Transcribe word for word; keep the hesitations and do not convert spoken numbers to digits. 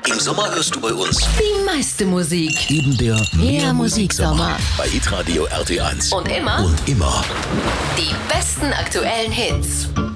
Im Sommer hörst du bei uns Die meiste Musik. eben der Mehr Musiksommer. bei Hitradio R T eins. Und immer Und immer die besten aktuellen Hits.